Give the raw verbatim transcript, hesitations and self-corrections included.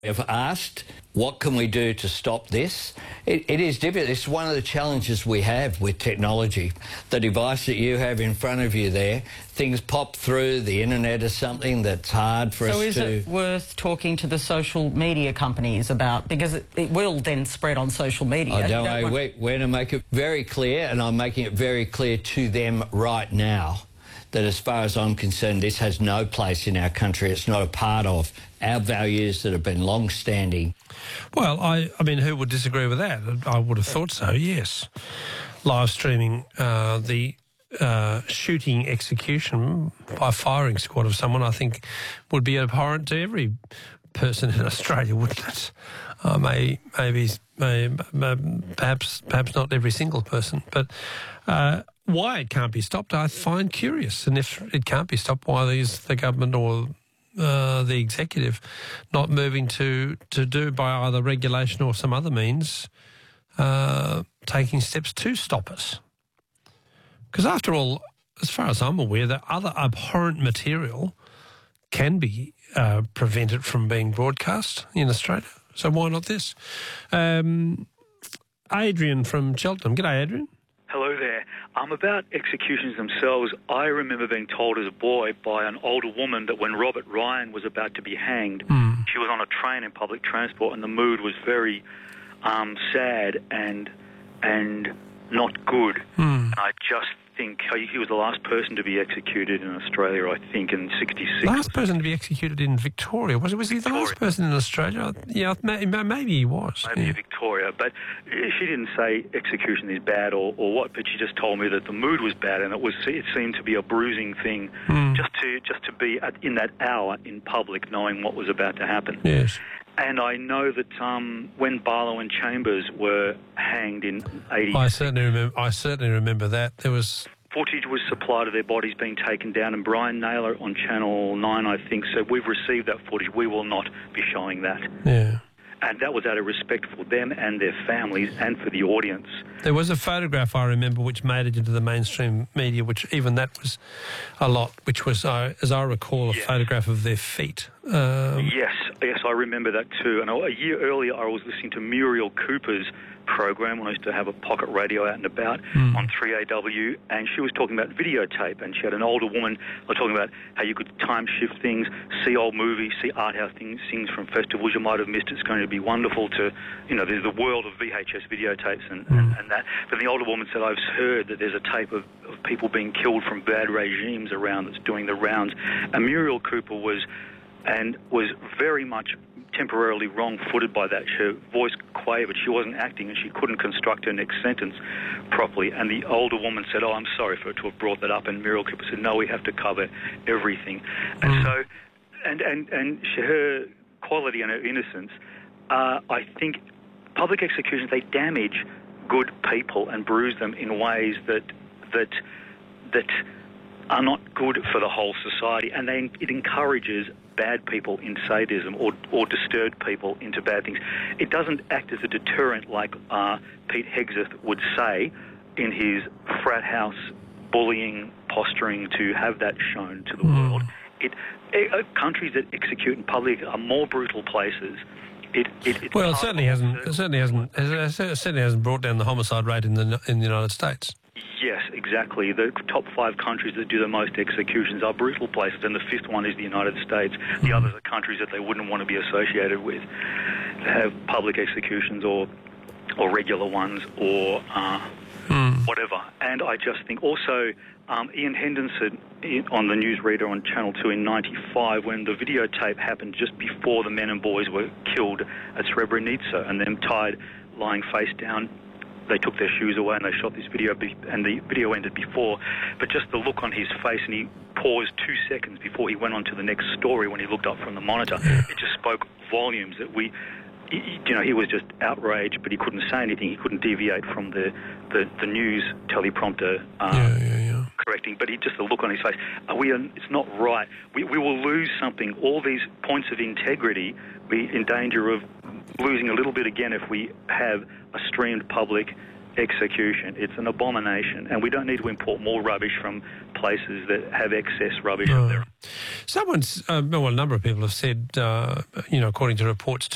I've asked, what can we do to stop this? It, it is difficult. It's one of the challenges we have with technology. The device that you have in front of you there, things pop through, the internet is something that's hard for us to... So is it worth talking to the social media companies about, because it, it will then spread on social media. I don't know, want... we're, we're to make it very clear, and I'm making it very clear to them right now, that as far as I'm concerned, this has no place in our country. It's not a part of our values that have been long-standing. Well, I, I mean, who would disagree with that? I would have thought so, yes. Live streaming uh, the uh, shooting execution by firing squad of someone, I think, would be abhorrent to every person in Australia, wouldn't it? Uh, may, maybe, may, may, perhaps, perhaps not every single person, but... Uh, Why it can't be stopped, I find curious. And if it can't be stopped, why is the government or uh, the executive not moving to, to do by either regulation or some other means, uh, taking steps to stop it? Because after all, as far as I'm aware, the other abhorrent material can be uh, prevented from being broadcast in Australia. So why not this? Um, Adrian from Cheltenham. G'day, Adrian. Hello there. Um, about executions themselves, I remember being told as a boy by an older woman that when Robert Ryan was about to be hanged, mm. she was on a train in public transport and the mood was very um, sad and and not good. Mm. And I just think he was the last person to be executed in Australia, I think, in sixty-six. Last person to be executed in Victoria. Was, was he the Victoria. last person in Australia? Yeah, maybe he was. Maybe yeah. Victoria. But she didn't say execution is bad or, or what, but she just told me that the mood was bad and it was it seemed to be a bruising thing Mm. just to just to be at, in that hour in public knowing what was about to happen. Yes. And I know that um, when Barlow and Chambers were hanged in eighty, I certainly remember. I certainly remember that. There was footage was supplied of their bodies being taken down, and Brian Naylor on Channel nine, I think, said, we've received that footage, we will not be showing that. Yeah. And that was out of respect for them and their families and for the audience. There was a photograph, I remember, which made it into the mainstream media, which even that was a lot, which was, uh, as I recall, a yes. photograph of their feet. Um, yes, yes, I remember that too. And a year earlier, I was listening to Muriel Cooper's program when I used to have a pocket radio out and about mm. on three A W, and she was talking about videotape, and she had an older woman talking about how you could time shift things, see old movies, see art house things, things from festivals you might have missed. It's going to be wonderful to, you know, there's the world of V H S videotapes and, mm. and, and that. But the older woman said, I've heard that there's a tape of, of people being killed from bad regimes around that's doing the rounds. And Muriel Cooper was, and was very much temporarily wrong-footed by that. Her voice quavered, she wasn't acting, and she couldn't construct her next sentence properly. And the older woman said, oh, I'm sorry for her to have brought that up. And Muriel Cooper said, no, we have to cover everything. And mm. so, and, and, and she, her quality and her innocence, uh, I think public executions, they damage good people and bruise them in ways that that that are not good for the whole society, and they, it encourages bad people in sadism or, or disturbed people into bad things. It doesn't act as a deterrent like uh, Pete Hegseth would say in his frat house bullying posturing to have that shown to the mm. world. It, it uh, countries that execute in public are more brutal places. It, it, it's well, it certainly hasn't. It certainly hasn't. It certainly hasn't brought down the homicide rate in the in the United States. Yes, exactly. The top five countries that do the most executions are brutal places, and the fifth one is the United States. The mm. others are countries that they wouldn't want to be associated with, have public executions or or regular ones or uh, mm. whatever. And I just think also um, Ian Henderson on the newsreader on Channel two in ninety-five, when the videotape happened just before the men and boys were killed at Srebrenica and them tied, lying face down. They took their shoes away and they shot this video, and the video ended before. But just the look on his face, and he paused two seconds before he went on to the next story when he looked up from the monitor. It just spoke volumes that we, you know, he was just outraged, but he couldn't say anything. He couldn't deviate from the, the, the news teleprompter uh, yeah, yeah, yeah. correcting. But he just the look on his face. Are we? It's not right. We, we will lose something. All these points of integrity, be in danger of losing a little bit again if we have a streamed public execution. It's an abomination, and we don't need to import more rubbish from places that have excess rubbish Oh. of their own. Someone's, uh, well, a number of people have said, uh, you know, according to reports